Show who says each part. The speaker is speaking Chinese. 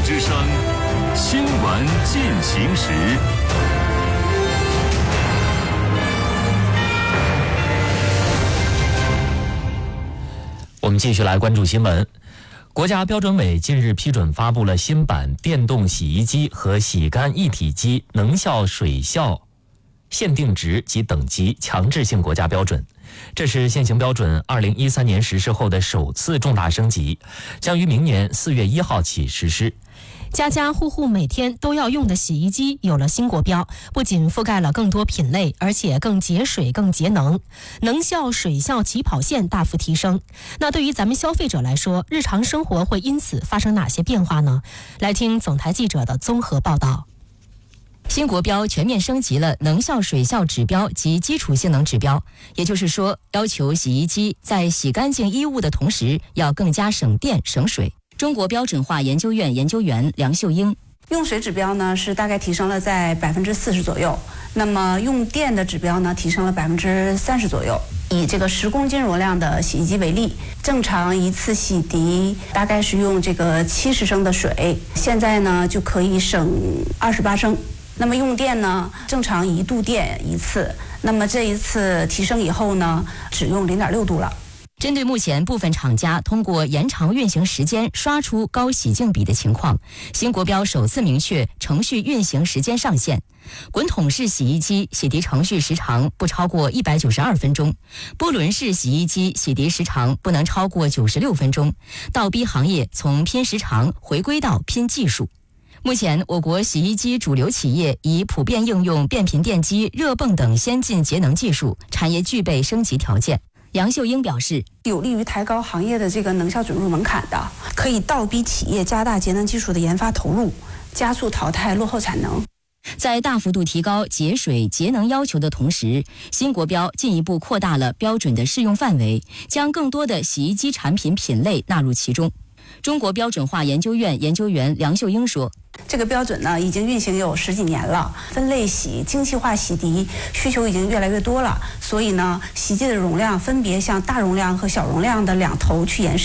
Speaker 1: 之声，新闻进行时。
Speaker 2: 我们继续来关注新闻。国家标准委近日批准发布了新版电动洗衣机和洗干一体机能效水效限定值及等级强制性国家标准，这是现行标准2013年实施后的首次重大升级，将于明年4月1号起实施。
Speaker 3: 家家户户每天都要用的洗衣机有了新国标，不仅覆盖了更多品类，而且更节水、更节能，能效水效起跑线大幅提升。那对于咱们消费者来说，日常生活会因此发生哪些变化呢？来听总台记者的综合报道。
Speaker 4: 新国标全面升级了能效水效指标及基础性能指标，也就是说，要求洗衣机在洗干净衣物的同时，要更加省电省水。中国标准化研究院研究员梁秀英，
Speaker 5: 用水指标呢是大概提升了在40%左右，那么用电的指标呢提升了30%左右。以这个10公斤容量的洗衣机为例，正常一次洗涤大概是用这个70升的水，现在呢就可以省28升。那么用电呢，正常1度电一次，那么这一次提升以后呢，只用0.6度了。
Speaker 4: 针对目前部分厂家通过延长运行时间刷出高洗净比的情况，新国标首次明确程序运行时间上限。滚筒式洗衣机洗涤程序时长不超过192分钟，波轮式洗衣机洗涤时长不能超过96分钟。倒逼行业从拼时长回归到拼技术。目前，我国洗衣机主流企业已普遍应用变频电机、热泵等先进节能技术，产业具备升级条件。杨秀英表示，
Speaker 5: 有利于抬高行业的这个能效准入门槛的，可以倒逼企业加大节能技术的研发投入，加速淘汰落后产能。
Speaker 4: 在大幅度提高节水节能要求的同时，新国标进一步扩大了标准的适用范围，将更多的洗衣机产品品类纳入其中。中国标准化研究院研究员梁秀英说，
Speaker 5: 这个标准呢已经运行有10几年了，分类洗、精细化洗涤需求已经越来越多了，所以呢，洗剂的容量分别向大容量和小容量的两头去延伸。